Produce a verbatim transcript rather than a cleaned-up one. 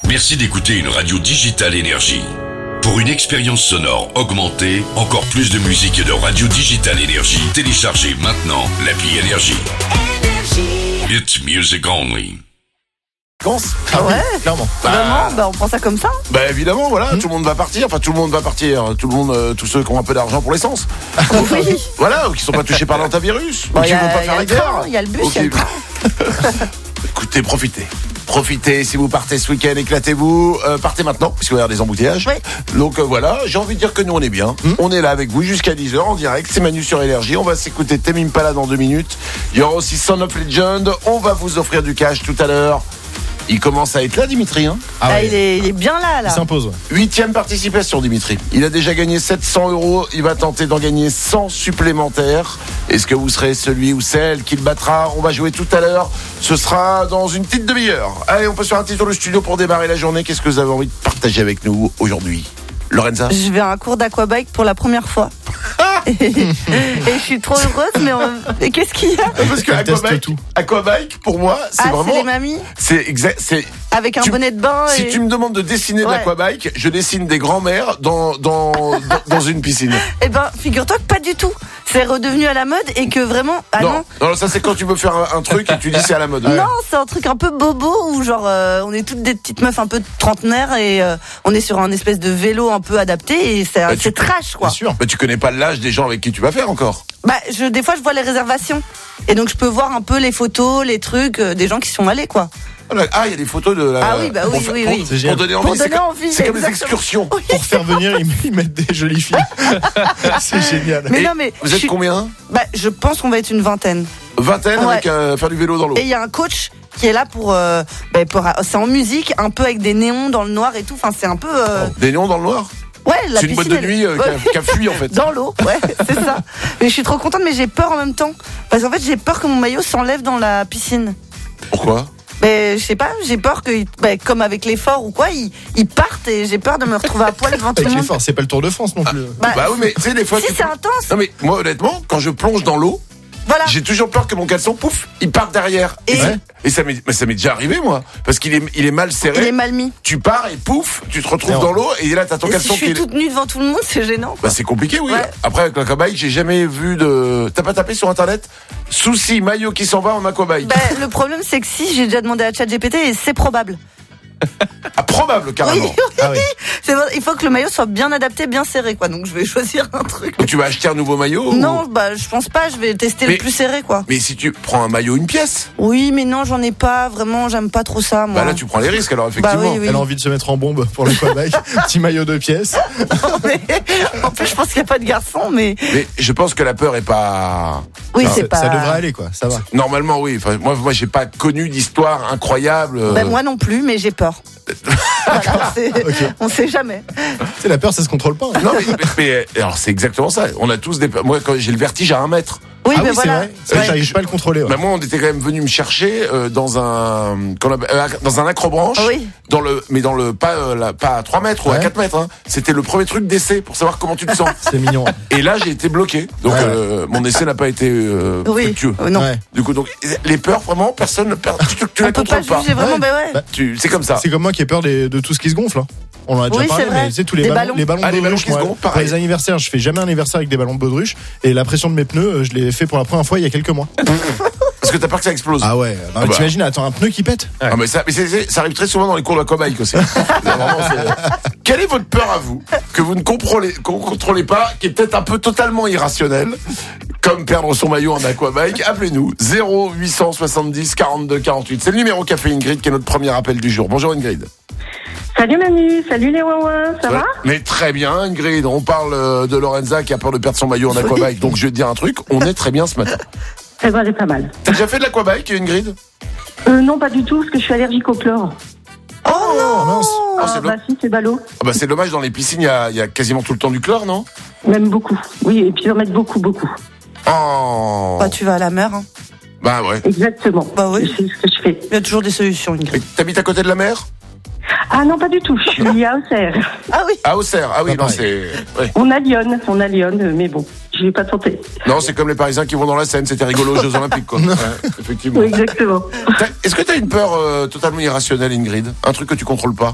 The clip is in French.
Merci d'écouter une radio digitale Énergie. Pour une expérience sonore augmentée, encore plus de musique et de radio digitale Énergie, téléchargez maintenant l'appli Énergie. It's music only. Ah ouais, clairement. Vraiment, bah on prend ça comme ça. Bah évidemment, voilà, Mmh. tout le monde va partir. Enfin, tout le monde va partir. Tout le monde, euh, tous ceux qui ont un peu d'argent pour l'essence. Oui. Voilà, ou qui sont pas touchés par l'antivirus. Bon, ou qui y a- vont pas y faire a la le train, guerre. il y a le bus, Ok. il y a le train. Écoutez, profitez. Profitez, si vous partez ce week-end, éclatez-vous. Euh, partez maintenant, parce qu'il va y avoir des embouteillages. Oui. Donc euh, voilà, j'ai envie de dire que nous on est bien. Mmh. On est là avec vous jusqu'à dix heures en direct. C'est Manu sur Énergie. On va s'écouter Tame Impala dans deux minutes. Il y aura aussi Son of Legend. On va vous offrir du cash tout à l'heure. Il commence à être là, Dimitri. Hein Ah Ah, ouais. il, est, il est bien là, Il là. s'impose. Ouais. Huitième participation, Dimitri. Il a déjà gagné sept cents euros. Il va tenter d'en gagner cent supplémentaires. Est-ce que vous serez celui ou celle qui le battra? On va jouer tout à l'heure. Ce sera dans une petite demi-heure. Allez, on passe sur un petit tour de studio pour démarrer la journée. Qu'est-ce que vous avez envie de partager avec nous aujourd'hui, Lorenza? Je vais à un cours d'aquabike pour la première fois. et, et je suis trop heureuse, mais, on... mais qu'est-ce qu'il y a? Parce que Elle teste aquabike, tout. aquabike, pour moi, c'est Ah, c'est vraiment, les mamies c'est exact, c'est. avec un Tu- bonnet de bain. Si et... tu me demandes de dessiner de Ouais. l'aquabike, je dessine des grands-mères dans, dans, dans, dans une piscine. Eh ben, figure-toi que pas du tout. C'est redevenu à la mode et que vraiment. Ah non. non, non, ça c'est quand tu veux faire un, un truc et tu dis c'est à la mode. Non, c'est un truc un peu bobo où genre euh, on est toutes des petites meufs un peu trentenaires et euh, on est sur un espèce de vélo un peu adapté et c'est, Bah, c'est tu- trash quoi. Bien sûr. Mais tu connais pas l'âge des gens avec qui tu vas faire encore. Bah je, des fois je vois les réservations et donc je peux voir un peu les photos, les trucs euh, des gens qui sont allés quoi. Ah, il y a des photos de la. Ah oui, bah oui, pour faire- oui, pour, oui. pour C'est génial. donner envie. Pour c'est donner comme, envie, c'est comme des exactement. excursions. Oui. Pour faire venir, ils ils mettent des jolies filles. C'est génial. Mais Et non mais vous je êtes suis- combien? Bah je pense qu'on va être une vingtaine. Vingtaine Ouais. avec euh, faire du vélo dans l'eau. Et il y a un coach qui est là pour, euh, bah, pour c'est en musique, un peu avec des néons dans le noir et tout. Enfin c'est un peu. euh, Des néons dans le noir. Ouais, la C'est une boîte piscine, de elle- nuit euh, qui, a, Ouais. qui a fui en fait. Dans l'eau, ouais, c'est ça. Mais je suis trop contente, mais j'ai peur en même temps. Parce qu'en fait, j'ai peur que mon maillot s'enlève dans la piscine. Pourquoi? Mais je sais pas, j'ai peur que, bah, comme avec l'effort ou quoi, ils, ils partent et j'ai peur de me retrouver à poil devant tout Avec le monde. l'effort, c'est pas le Tour de France non plus. Bah, Bah oui, mais tu sais, des fois. si tu- c'est intense, Non mais moi honnêtement, quand je plonge dans l'eau, voilà. j'ai toujours peur que mon caleçon, pouf, il parte derrière. Et- ça- et ça m'est, mais ça m'est déjà arrivé moi, parce qu'il est, il est mal serré. Il est mal mis. Tu pars et pouf, tu te retrouves Non. dans l'eau et là t'as ton Et si caleçon je qui suis est. toute nue devant tout le monde, c'est gênant. Bah c'est compliqué, oui. Ouais. Après avec l'aquabike, j'ai jamais vu de. T'as pas tapé sur internet souci maillot qui s'en va en aquabike? Bah, le problème, c'est que si j'ai déjà demandé à ChatGPT et c'est probable. Ah, probable Oui, carrément. oui. Ah oui. C'est vrai, il faut que le maillot soit bien adapté, bien serré, quoi. Donc je vais choisir un truc. Donc tu vas acheter un nouveau maillot ou- Non, bah je pense pas. Je vais tester Mais- le plus serré, quoi. Mais si tu prends un maillot une pièce, Oui, mais non, j'en ai pas. Vraiment, j'aime pas trop ça, moi. bah là tu prends les risques alors effectivement. Bah oui, oui. Elle a envie de se mettre en bombe pour l'aquabike. Petit maillot de pièces. Mais, en plus, je pense qu'il n'y a pas de garçon, mais Mais je pense que la peur est pas. oui, Non, c'est ça, pas. ça devrait aller quoi, ça va. Normalement oui. Enfin, moi, moi j'ai pas connu d'histoire incroyable. euh, Ben, moi non plus, mais j'ai peur. Voilà, c'est- On sait jamais. C'est la peur, ça se contrôle pas. hein. Non mais, mais- mais- alors c'est exactement ça. On a tous des. Moi quand j'ai le vertige à un mètre. Oui, Ah mais oui, c'est voilà. vrai. Ça, Ouais. j'arrive pas à le contrôler. ouais. Bah moi on était quand même venu me chercher euh, dans un qu'on appelle- euh, dans un acrobranche. Ah oui. Dans le mais dans le pas euh, la- pas à trois mètres ou à Ouais. quatre mètres. Hein. C'était le premier truc d'essai pour savoir comment tu te sens. C'est mignon. Et là j'ai été bloqué. Donc Ouais, ouais. euh, mon essai n'a pas été euh, Oui. fructueux. Euh, non. Ouais. Du coup donc les peurs vraiment personne ne perd. Tu, tu On la peut pas contrôles pas. juger vraiment, Ouais. ben ouais. Bah, Tu c'est comme ça. C'est comme moi qui ai peur des- de tout ce qui se gonfle. hein. On en a déjà Oui, parlé, c'est vrai. mais tu sais, tous les Des ballons, ballons. les ballons Ah, de les ballons baudruche, qui se moi, gonflent, pour pareil. les anniversaires, je fais jamais un anniversaire avec des ballons de baudruche. Et la pression de mes pneus, je l'ai fait pour la première fois il y a quelques mois. Parce que t'as peur que ça explose. Ah ouais, non, Ah bah. t'imagines, attends, un pneu qui pète. Ah mais ça, mais c'est- c'est- ça arrive très souvent dans les cours d'aquabike aussi. Vraiment, c'est- Quelle est votre peur à vous que vous ne contrôlez, qu'on contrôlez pas, qui est peut-être un peu totalement irrationnelle, comme perdre son maillot en aquabike? Appelez-nous zéro huit cent soixante-dix quarante-deux quarante-huit. C'est le numéro qu'a fait Ingrid qui est notre premier appel du jour. Bonjour Ingrid. Salut Manu, salut les Wawa, ça va? Mais très bien Ingrid. On parle euh, de Lorenza qui a peur de perdre son maillot en aquabike. Donc je vais te dire un truc, on est très bien ce matin. Eh ben, c'est pas mal. T'as déjà fait de l'aquabike Ingrid? Euh, non, pas du tout, parce que je suis allergique au chlore. Oh non mince. Oh, Ah, c'est bah si, c'est ballot. Ah bah c'est dommage, dans les piscines, il y a, il y a quasiment tout le temps du chlore, non? Même beaucoup. Oui, et puis en mettre beaucoup, beaucoup. Oh. Bah, tu vas à la mer. Hein. Bah ouais. Exactement. Bah oui. C'est ce que je fais. Il y a toujours des solutions, Ingrid. Et t'habites à côté de la mer? Ah non, pas du tout, je suis à Auxerre. Ah oui. À Auxerre. Ah oui, Pas non, pareil. c'est. Ouais. On a Lyon, on a Lyon, euh, mais bon, je vais pas tenter. Non, c'est comme les Parisiens qui vont dans la Seine, c'était rigolo aux Jeux Olympiques, quoi. Ouais, effectivement. Oui, exactement. T'as- Est-ce que t'as une peur euh, totalement irrationnelle, Ingrid? Un truc que tu contrôles pas?